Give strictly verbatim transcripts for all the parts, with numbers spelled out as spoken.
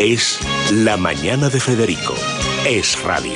Es La Mañana de Federico. Es radio.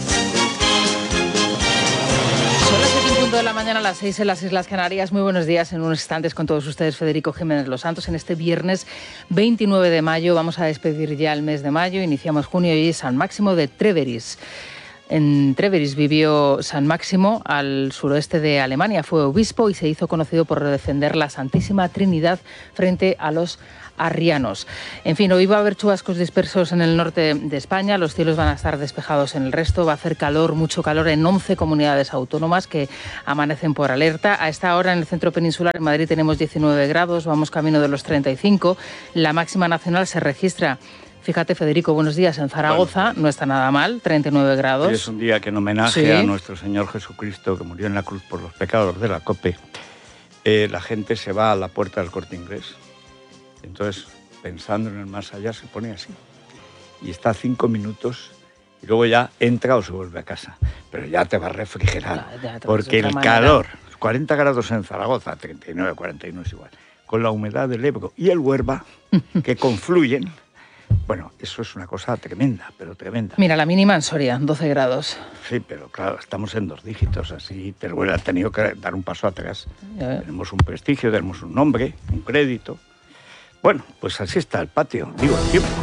Son las siete en punto de la mañana, a las seis en las Islas Canarias. Muy buenos días. En unos instantes con todos ustedes, Federico Jiménez Los Santos. En este viernes veintinueve de mayo vamos a despedir ya el mes de mayo. Iniciamos junio y San Máximo de Treveris. En Treveris vivió San Máximo, al suroeste de Alemania. Fue obispo y se hizo conocido por defender la Santísima Trinidad frente a los arrianos. En fin, hoy va a haber chubascos dispersos en el norte de España. Los cielos van a estar despejados en el resto. Va a hacer calor, mucho calor en once comunidades autónomas que amanecen por alerta. A esta hora en el centro peninsular, en Madrid, tenemos diecinueve grados. Vamos camino de los treinta y cinco. La máxima nacional se registra... Fíjate, Federico, buenos días. En Zaragoza bueno, no está nada mal, treinta y nueve grados. Hoy es un día que en homenaje sí. a nuestro Señor Jesucristo, que murió en la cruz por los pecados de la COPE, eh, la gente se va a la puerta del Corte Inglés. Entonces, pensando en el más allá, se pone así. Y está cinco minutos y luego ya entra o se vuelve a casa. Pero ya te va a refrigerar. Ya, ya porque el manera. calor, cuarenta grados en Zaragoza, treinta y nueve, cuarenta y uno es igual, con la humedad del Ebro y el Huerva, que confluyen. Bueno, eso es una cosa tremenda, pero tremenda. Mira, la mínima en Soria, doce grados. Sí, pero claro, estamos en dos dígitos, así, pero bueno, ha tenido que dar un paso atrás. Ya. Tenemos un prestigio, tenemos un nombre, un crédito. Bueno, pues así está el patio, digo, el tiempo.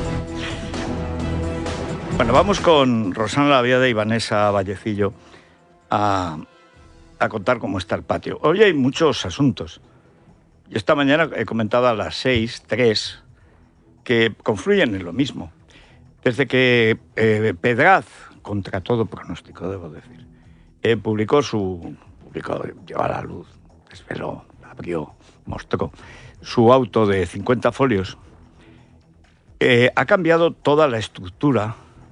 Bueno, vamos con Rosana Laviada y Vanessa Vallecillo a, a contar cómo está el patio. Hoy hay muchos asuntos. Yo esta mañana he comentado a las seis, tres... que confluyen en lo mismo. Desde que eh, Pedraz, contra todo pronóstico, debo decir, eh, publicó su... publicó, llevó a la luz, desveló, abrió, mostró su auto de cincuenta folios, eh, ha cambiado toda la estructura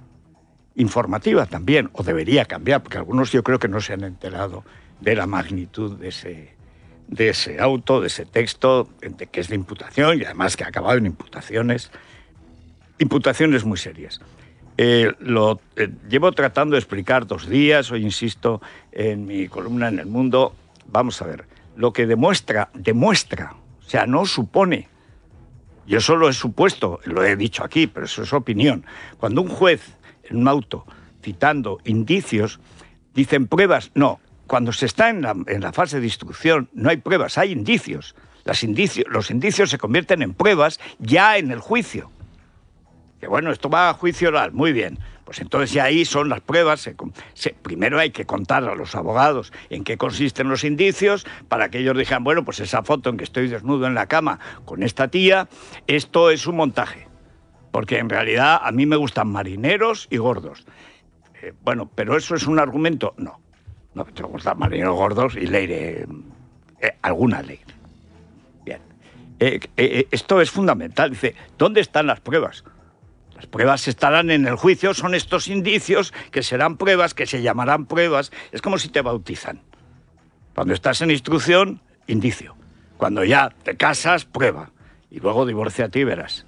informativa también, o debería cambiar, porque algunos yo creo que no se han enterado de la magnitud de ese... de ese auto, de ese texto, de que es de imputación y además que ha acabado en imputaciones, imputaciones muy serias. Eh, lo eh, llevo tratando de explicar dos días, hoy insisto en mi columna en El Mundo. Vamos a ver, lo que demuestra, demuestra, o sea, no supone, yo solo he supuesto, lo he dicho aquí, pero eso es opinión. Cuando un juez en un auto, citando indicios, dicen pruebas, no. Cuando se está en la, en la fase de instrucción no hay pruebas, hay indicios. Las indicios. Los indicios se convierten en pruebas ya en el juicio. Que bueno, esto va a juicio oral, muy bien. Pues entonces ya ahí son las pruebas. Se, se, primero hay que contar a los abogados en qué consisten los indicios para que ellos digan, bueno, pues esa foto en que estoy desnudo en la cama con esta tía, esto es un montaje. Porque en realidad a mí me gustan marineros y gordos. Eh, bueno, pero ¿eso es un argumento? No. No, te gustan marineros gordos y leeré eh, alguna ley. Bien. Eh, eh, esto es fundamental. Dice, ¿dónde están las pruebas? Las pruebas estarán en el juicio, son estos indicios que serán pruebas, que se llamarán pruebas. Es como si te bautizan. Cuando estás en instrucción, indicio. Cuando ya te casas, prueba. Y luego divórciate y verás.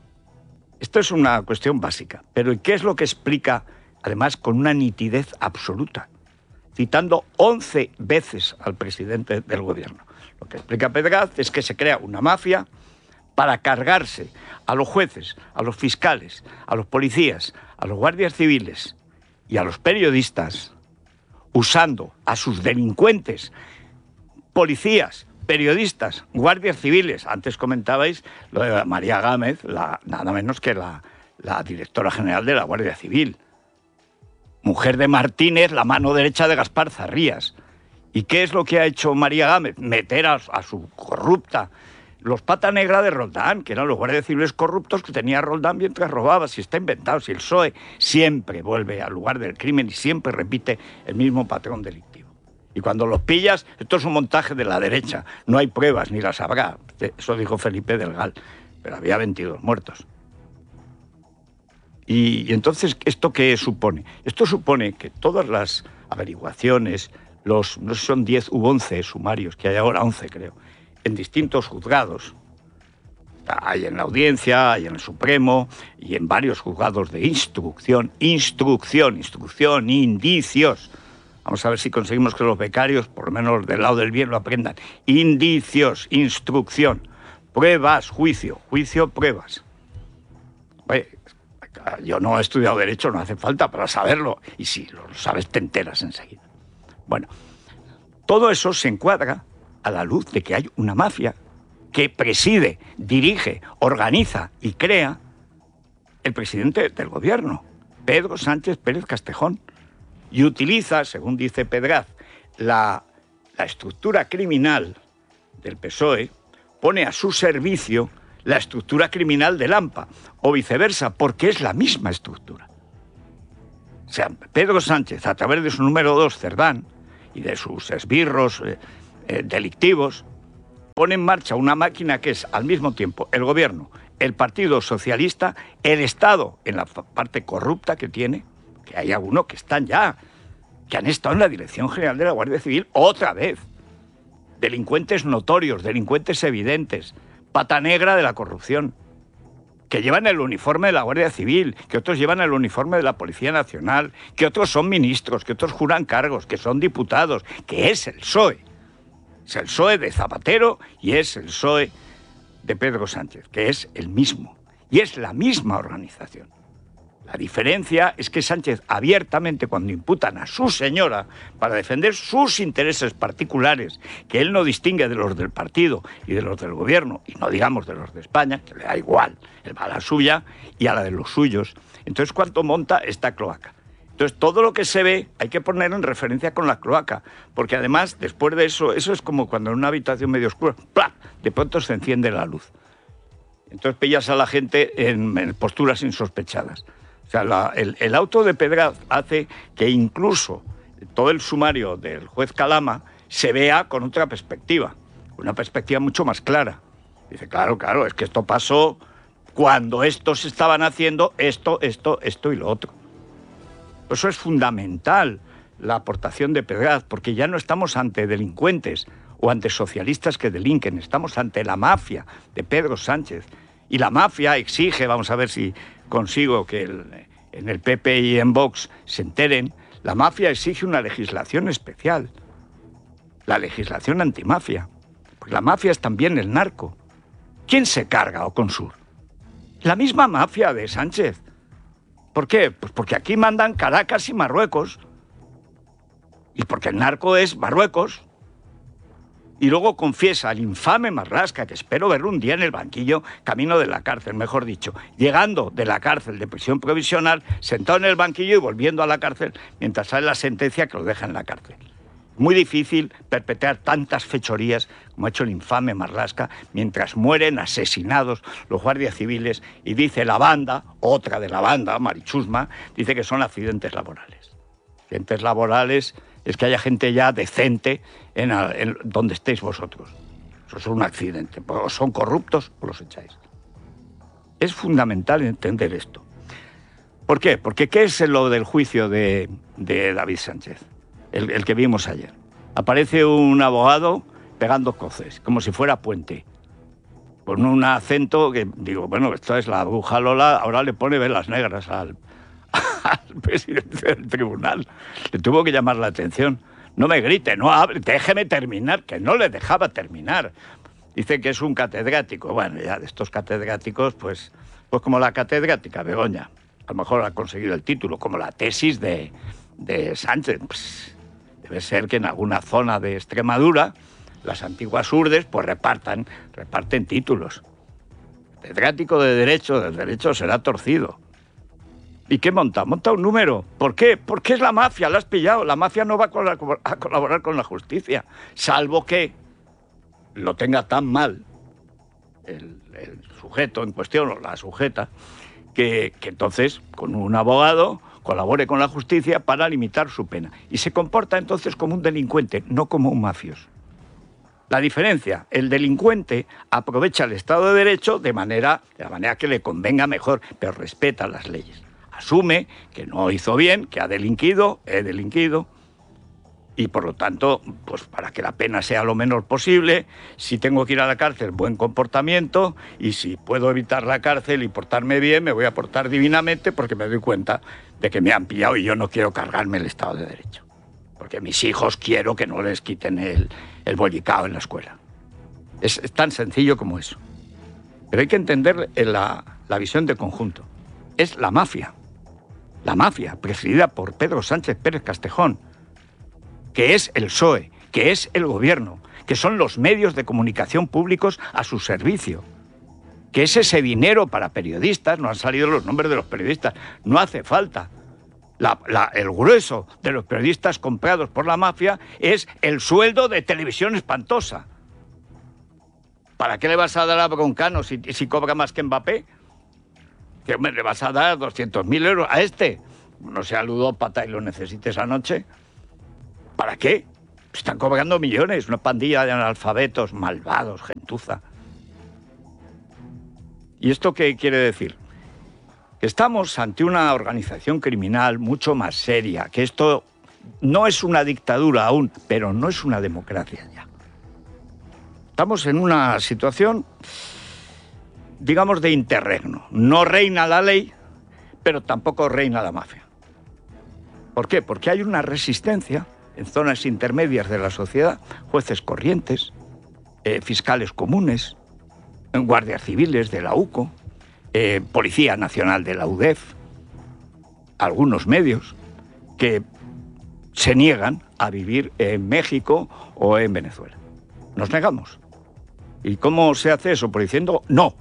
Esto es una cuestión básica. Pero ¿qué es lo que explica, además, con una nitidez absoluta? Citando once veces al presidente del gobierno. Lo que explica Pedraz es que se crea una mafia para cargarse a los jueces, a los fiscales, a los policías, a los guardias civiles y a los periodistas, usando a sus delincuentes, policías, periodistas, guardias civiles. Antes comentabais lo de María Gámez, la, nada menos que la, la directora general de la Guardia Civil. Mujer de Martínez, la mano derecha de Gaspar Zarrías. ¿Y qué es lo que ha hecho María Gámez? Meter a, a su corrupta, los pata negra de Roldán, que eran los guardias civiles corruptos que tenía Roldán mientras robaba. Si está inventado, si el P S O E siempre vuelve al lugar del crimen y siempre repite el mismo patrón delictivo. Y cuando los pillas, esto es un montaje de la derecha. No hay pruebas, ni las habrá. Eso dijo Felipe del Gal. Pero había veintidós muertos. Y, y entonces, ¿esto qué supone? Esto supone que todas las averiguaciones, los, no sé si son diez u once sumarios, que hay ahora once creo, en distintos juzgados, hay en la Audiencia, hay en el Supremo y en varios juzgados de instrucción, instrucción, instrucción, indicios. Vamos a ver si conseguimos que los becarios, por lo menos del lado del bien, lo aprendan. Indicios, instrucción, pruebas, juicio, juicio, pruebas. Oye, Yo no he estudiado Derecho, no hace falta para saberlo. Y si lo sabes, te enteras enseguida. Bueno, todo eso se encuadra a la luz de que hay una mafia que preside, dirige, organiza y crea el presidente del gobierno, Pedro Sánchez Pérez Castejón, y utiliza, según dice Pedraz, la, la estructura criminal del P S O E, pone a su servicio la estructura criminal del AMPA, o viceversa, porque es la misma estructura. O sea, Pedro Sánchez, a través de su número dos, Cerdán, y de sus esbirros eh, eh, delictivos, pone en marcha una máquina que es, al mismo tiempo, el gobierno, el Partido Socialista, el Estado, en la parte corrupta que tiene, que hay algunos que están ya, que han estado en la Dirección General de la Guardia Civil otra vez. Delincuentes notorios, delincuentes evidentes, pata negra de la corrupción, que llevan el uniforme de la Guardia Civil, que otros llevan el uniforme de la Policía Nacional, que otros son ministros, que otros juran cargos, que son diputados, que es el P S O E. Es el P S O E de Zapatero y es el P S O E de Pedro Sánchez, que es el mismo. Y es la misma organización. La diferencia es que Sánchez abiertamente, cuando imputan a su señora para defender sus intereses particulares, que él no distingue de los del partido y de los del gobierno, y no digamos de los de España, que le da igual, él va a la suya y a la de los suyos. Entonces, ¿cuánto monta esta cloaca? Entonces, todo lo que se ve hay que poner en referencia con la cloaca, porque además, después de eso, eso es como cuando en una habitación medio oscura, ¡plá!, de pronto se enciende la luz. Entonces pillas a la gente en, en posturas insospechadas. O sea, la, el, el auto de Pedraz hace que incluso todo el sumario del juez Calama se vea con otra perspectiva, una perspectiva mucho más clara. Dice, claro, claro, es que esto pasó cuando estos estaban haciendo esto, esto, esto y lo otro. Eso es fundamental, la aportación de Pedraz, porque ya no estamos ante delincuentes o ante socialistas que delinquen, estamos ante la mafia de Pedro Sánchez. Y la mafia exige, vamos a ver si consigo que el, en el P P y en Vox se enteren, la mafia exige una legislación especial, la legislación antimafia. Porque la mafia es también el narco. ¿Quién se carga Oconsur? La misma mafia de Sánchez. ¿Por qué? Pues porque aquí mandan Caracas y Marruecos. Y porque el narco es Marruecos. Y luego confiesa al infame Marlaska, que espero verlo un día en el banquillo, camino de la cárcel, mejor dicho, llegando de la cárcel de prisión provisional, sentado en el banquillo y volviendo a la cárcel, mientras sale la sentencia que lo deja en la cárcel. Muy difícil perpetrar tantas fechorías como ha hecho el infame Marlaska, mientras mueren asesinados los guardias civiles, y dice la banda, otra de la banda, Marichusma, dice que son accidentes laborales. Accidentes laborales es que haya gente ya decente en, en donde estéis vosotros. Eso es un accidente. O son corruptos o los echáis. Es fundamental entender esto. ¿Por qué? Porque ¿qué es lo del juicio de, de David Sánchez? El, el que vimos ayer. Aparece un abogado pegando coces, como si fuera Puente. Con un acento que, digo, bueno, esto es la bruja Lola, ahora le pone velas negras al... al presidente del tribunal. Le tuvo que llamar la atención. No me grite, no hable, déjeme terminar, que no le dejaba terminar. Dice que es un catedrático. Bueno, ya de estos catedráticos, pues, pues como la catedrática Begoña. A lo mejor ha conseguido el título, como la tesis de, de Sánchez. Pues, debe ser que en alguna zona de Extremadura las antiguas urdes pues repartan, reparten títulos. Catedrático de Derecho, del Derecho será torcido. ¿Y qué monta? Monta un número. ¿Por qué? Porque es la mafia, la has pillado. La mafia no va a colaborar con la justicia, salvo que lo tenga tan mal el, el sujeto en cuestión, o la sujeta, que, que entonces, con un abogado, colabore con la justicia para limitar su pena. Y se comporta entonces como un delincuente, no como un mafioso. La diferencia, el delincuente aprovecha el Estado de Derecho de manera, de la manera que le convenga mejor, pero respeta las leyes. Asume que no hizo bien, que ha delinquido, he delinquido, y por lo tanto, pues para que la pena sea lo menor posible, si tengo que ir a la cárcel, buen comportamiento, y si puedo evitar la cárcel y portarme bien, me voy a portar divinamente porque me doy cuenta de que me han pillado y yo no quiero cargarme el Estado de Derecho. Porque mis hijos quiero que no les quiten el, el bollicao en la escuela. Es, es tan sencillo como eso. Pero hay que entender la, la visión de conjunto. es la mafia. La mafia, presidida por Pedro Sánchez Pérez Castejón, que es el P S O E, que es el gobierno, que son los medios de comunicación públicos a su servicio, que es ese dinero para periodistas. No han salido los nombres de los periodistas, no hace falta. La, la, el grueso de los periodistas comprados por la mafia es el sueldo de Televisión Espantosa. ¿Para qué le vas a dar a Broncano si, si cobra más que Mbappé? ¿Que me le vas a dar doscientos mil euros a este? No sea ludópata y lo necesites anoche. ¿Para qué? Están cobrando millones, una pandilla de analfabetos, malvados, gentuza. ¿Y esto qué quiere decir? Que estamos ante una organización criminal mucho más seria, que esto no es una dictadura aún, pero no es una democracia ya. Estamos en una situación, digamos, de interregno. No reina la ley, pero tampoco reina la mafia. ¿Por qué? Porque hay una resistencia en zonas intermedias de la sociedad, jueces corrientes, eh, fiscales comunes, guardias civiles de la U C O, eh, Policía Nacional de la U D E F, algunos medios que se niegan a vivir en México o en Venezuela. Nos negamos. ¿Y cómo se hace eso? Por diciendo no.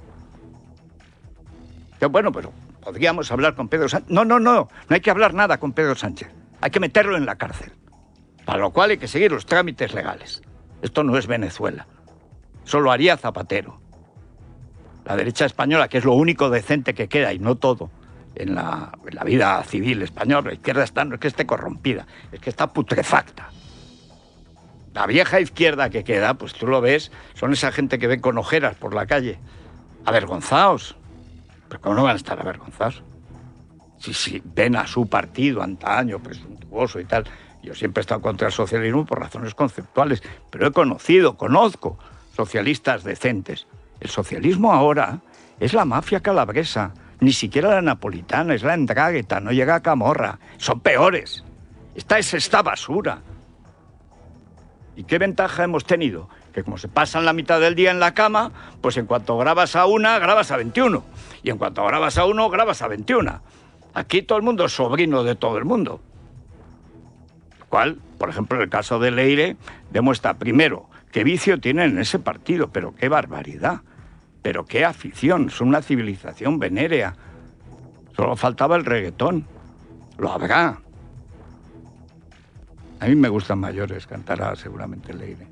Que bueno, pero podríamos hablar con Pedro Sánchez. No, no, no, no hay que hablar nada con Pedro Sánchez. Hay que meterlo en la cárcel. Para lo cual hay que seguir los trámites legales. Esto no es Venezuela. Eso lo haría Zapatero. La derecha española, que es lo único decente que queda, y no todo, en la, en la vida civil española. La izquierda está, no es que esté corrompida, es que está putrefacta. La vieja izquierda que queda, pues tú lo ves, son esa gente que ve con ojeras por la calle. Avergonzaos. ¿Pero cómo no van a estar avergonzados? Si, si ven a su partido antaño, presuntuoso y tal. Yo siempre he estado contra el socialismo por razones conceptuales, pero he conocido, conozco socialistas decentes. El socialismo ahora es la mafia calabresa, ni siquiera la napolitana, es la Ndrangheta, no llega a Camorra. Son peores. Esta es esta basura. ¿Y qué ventaja hemos tenido? Que como se pasan la mitad del día en la cama, pues en cuanto grabas a una, grabas a veintiuno. Y en cuanto grabas a uno, grabas a veintiuno. Aquí todo el mundo es sobrino de todo el mundo. Lo cual, por ejemplo, en el caso de Leire, demuestra primero qué vicio tienen en ese partido, pero qué barbaridad, pero qué afición, son una civilización venérea. Solo faltaba el reggaetón. Lo habrá. A mí me gustan mayores, cantará seguramente Leire.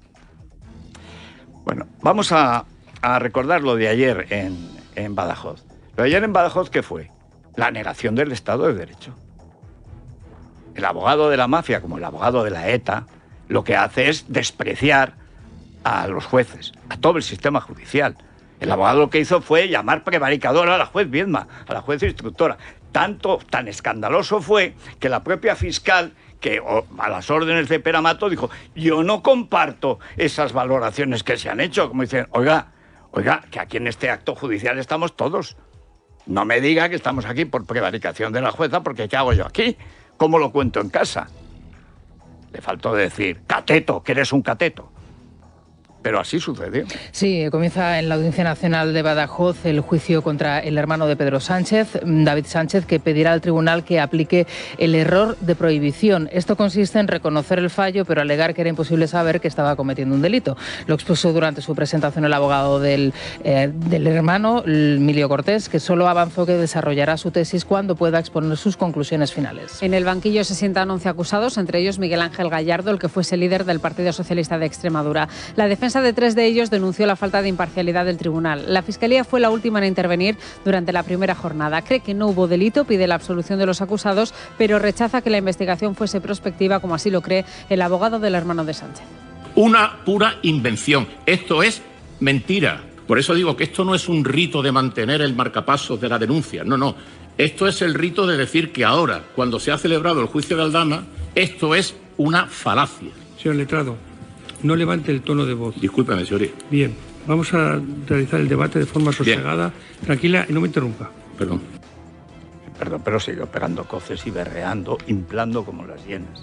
Bueno, vamos a, a recordar lo de ayer en, en Badajoz. Lo de ayer en Badajoz, ¿qué fue? La negación del Estado de Derecho. El abogado de la mafia, como el abogado de la ETA, lo que hace es despreciar a los jueces, a todo el sistema judicial. El abogado lo que hizo fue llamar prevaricadora a la juez Viedma, a la juez instructora. Tanto, tan escandaloso fue que la propia fiscal, que a las órdenes de Pere Mato, dijo: yo no comparto esas valoraciones que se han hecho. Como dicen, oiga, oiga, que aquí en este acto judicial estamos todos. No me diga que estamos aquí por prevaricación de la jueza, porque ¿qué hago yo aquí? ¿Cómo lo cuento en casa? Le faltó decir, cateto, que eres un cateto. Pero así sucedió. Sí, comienza en la Audiencia Nacional de Badajoz el juicio contra el hermano de Pedro Sánchez, David Sánchez, que pedirá al tribunal que aplique el error de prohibición. Esto consiste en reconocer el fallo, pero alegar que era imposible saber que estaba cometiendo un delito. Lo expuso durante su presentación el abogado del, eh, del hermano, Emilio Cortés, que solo avanzó que desarrollará su tesis cuando pueda exponer sus conclusiones finales. En el banquillo se sientan once acusados, entre ellos Miguel Ángel Gallardo, el que fuese líder del Partido Socialista de Extremadura. La defensa de tres de ellos denunció la falta de imparcialidad del tribunal. La Fiscalía fue la última en intervenir durante la primera jornada. Cree que no hubo delito, pide la absolución de los acusados, pero rechaza que la investigación fuese prospectiva, como así lo cree el abogado del hermano de Sánchez. Una pura invención. Esto es mentira. Por eso digo que esto no es un rito de mantener el marcapasos de la denuncia. No, no. Esto es el rito de decir que ahora, cuando se ha celebrado el juicio de Aldama, esto es una falacia. Señor letrado, no levante el tono de voz. Discúlpeme, señoría. Bien, vamos a realizar el debate de forma sosegada, bien, tranquila y no me interrumpa. Perdón. Perdón, pero sigo pegando coces y berreando, inflando como las hienas.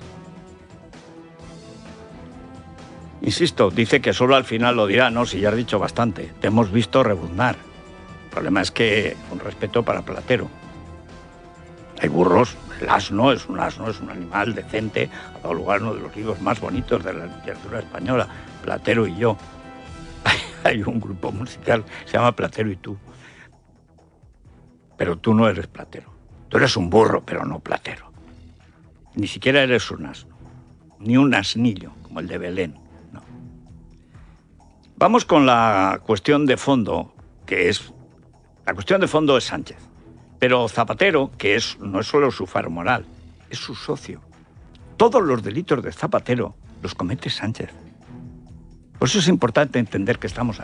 Insisto, dice que solo al final lo dirá. No, si ya has dicho bastante. Te hemos visto rebuznar. El problema es que, con respeto para Platero, Hay burros, el asno es un asno, es un animal decente, ha dado lugar a uno de los libros más bonitos de la literatura española, Platero y yo. Hay un grupo musical, se llama Platero y tú. Pero tú no eres platero. Tú eres un burro, pero no platero. Ni siquiera eres un asno, ni un asnillo, como el de Belén. No. Vamos con la cuestión de fondo, que es... La cuestión de fondo es Sánchez. Pero Zapatero, que es, no es solo su faro moral, es su socio. Todos los delitos de Zapatero los comete Sánchez. Por eso es importante entender que estamos